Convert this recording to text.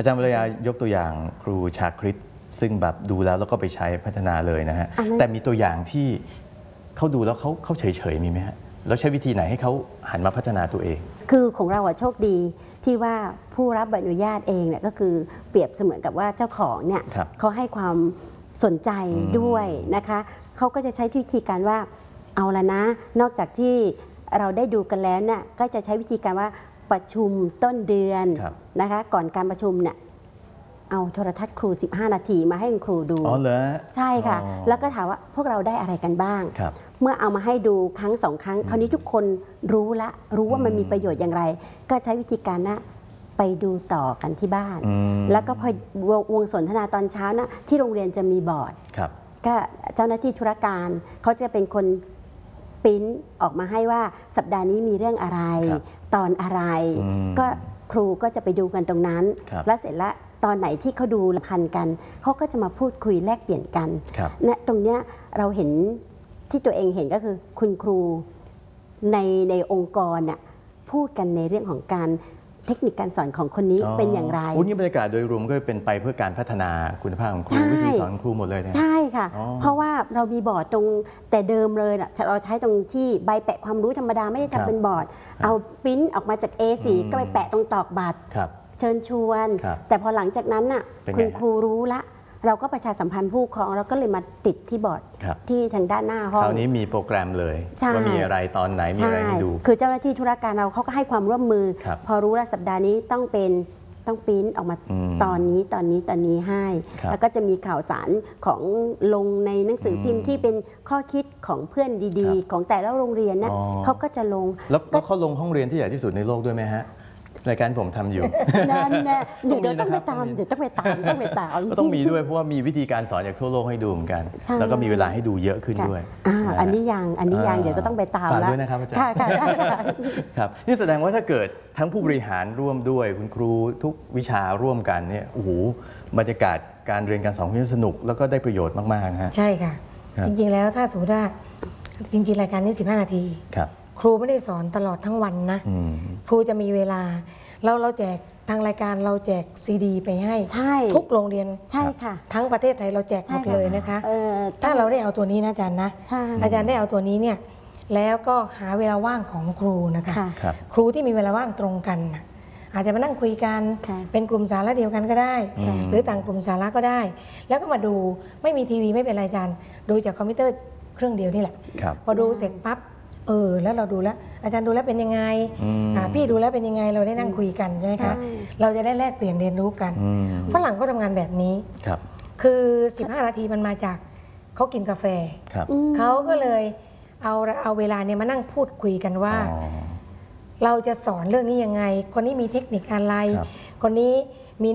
อาจารย์วรยายกตัวอย่างครูชาคริตซึ่งแบบดูแล้วก็ไปใช้พัฒนาเลยนะฮะแต่มีตัวอย่างที่เขาดูแล้วเขาเฉยๆมีไหมฮะแล้วใช้วิธีไหนให้เขาหันมาพัฒนาตัวเองคือของเราโชคดีที่ว่าผู้รับใบอนุญาตเองเนี่ยก็คือเปรียบเสมือนกับว่าเจ้าของเนี่ยเขาให้ความสนใจด้วยนะคะเขาก็จะใช้วิธีการว่าเอาละนะนอกจากที่เราได้ดูกันแล้วเนี่ยก็จะใช้วิธีการว่าประชุมต้นเดือนนะคะก่อนการประชุมเนี่ยเอาโทรทัศน์ครู15 นาทีมาให้ครูดูอ๋อเหรอใช่ค่ะแล้วก็ถามว่าพวกเราได้อะไรกันบ้างเมื่อเอามาให้ดูครั้ง2 ครั้งคราวนี้ทุกคนรู้ว่ามันมีประโยชน์อย่างไรก็ใช้วิธีการนะไปดูต่อกันที่บ้านแล้วก็พอวงสนทนาตอนเช้านะที่โรงเรียนจะมีบอร์ดก็เจ้าหน้าที่ธุรการเขาจะเป็นคนปริ้นออกมาให้ว่าสัปดาห์นี้มีเรื่องอะไรตอนอะไรก็ครูก็จะไปดูกันตรงนั้นแล้วเสร็จแล้วตอนไหนที่เขาดูพันกันเขาก็จะมาพูดคุยแลกเปลี่ยนกันนะตรงเนี้ยเราเห็นที่ตัวเองเห็นก็คือคุณครูในองค์กรน่ะพูดกันในเรื่องของการเทคนิคการสอนของคนนี้เป็นอย่างไรนี่บรรยากาศโดยรวมก็เป็นไปเพื่อการพัฒนาคุณภาพของครูวิธีสอนครูหมดเลยนะใช่ค่ะเพราะว่าเรามีบอร์ดตรงแต่เดิมเลยนะเราใช้ตรงที่ใบแปะความรู้ธรรมดาไม่ได้ทำเป็นบอร์ดเอาปริ้นออกมาจาก A4 ก็ไปแปะตรงตอกบัตรเชิญชวนแต่พอหลังจากนั้นน่ะคุณครูรู้ละเราก็ประชาสัมพันธ์ผู้ปกครองเราก็เลยมาติดที่บอร์ดที่ทางด้านหน้าห้องคราวนี้มีโปรแกรมเลยว่ามีอะไรตอนไหนมีอะไรให้ดูคือเจ้าหน้าที่ธุรการเราเขาก็ให้ความร่วมมือพอรู้ว่าสัปดาห์นี้ต้องปริ้นออกมาตอนนี้ให้แล้วก็จะมีข่าวสารของลงในหนังสือพิมพ์ที่เป็นข้อคิดของเพื่อนดีๆของแต่ละโรงเรียนนะเขาก็จะลงแล้วเขาลงห้องเรียนที่ใหญ่ที่สุดในโลกด้วยไหมฮะรายการผมทำอยู่นั่นแน่เดี๋ยวต้องไปตามก็ต้องมีด้วยเพราะว่ามีวิธีการสอนจากทั่วโลกให้ดูเหมือนกันแล้วก็มีเวลาให้ดูเยอะขึ้นด้วยอันนี้ยังเดี๋ยวก็ต้องไปตามแล้วฝากด้วยนะครับอาจารย์ครับนี่แสดงว่าถ้าเกิดทั้งผู้บริหารร่วมด้วยคุณครูทุกวิชาร่วมกันเนี่ยโอ้โหบรรยากาศการเรียนการสอนที่สนุกแล้วก็ได้ประโยชน์มากๆฮะใช่ค่ะจริงๆแล้วถ้าสมมติว่าจริงๆรายการนี้15 นาทีครูไม่ได้สอนตลอดทั้งวันนะครูจะมีเวลาเราแจกทางรายการเราแจกซีดีไปให้ทุกโรงเรียนใช่ค่ะทั้งประเทศไทยเราแจกหมดเลยนะคะถ้าเราได้เอาตัวนี้นะอาจารย์นะอาจารย์ได้เอาตัวนี้เนี่ยแล้วก็หาเวลาว่างของครูนะคะครูที่มีเวลาว่างตรงกันอาจจะมานั่งคุยกันเป็นกลุ่มสาระเดียวกันก็ได้หรือต่างกลุ่มสาระก็ได้แล้วก็มาดูไม่มีทีวีไม่เป็นไรอาจารย์ดูจากคอมพิวเตอร์เครื่องเดียวนี่แหละพอดูเสร็จปั๊บแล้วเราดูแล้วอาจารย์ดูแล้วเป็นยังไงพี่ดูแล้วเป็นยังไงเราได้นั่งคุยกันใช่ไหมคะเราจะได้แลกเปลี่ยนเรียนรู้กันฝรั่งก็ทำงานแบบนี้คือ15 นาทีมันมาจากเขากินกาแฟเขาก็เลยเอาเวลาเนี่ยมานั่งพูดคุยกันว่าเราจะสอนเรื่องนี้ยังไงคนนี้มีเทคนิคอะไรคนนี้